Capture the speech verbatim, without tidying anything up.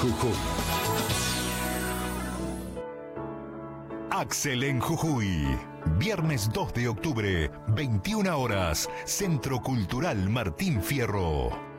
Jujuy. Axel en Jujuy. Viernes dos de octubre, veintiuna horas, Centro Cultural Martín Fierro.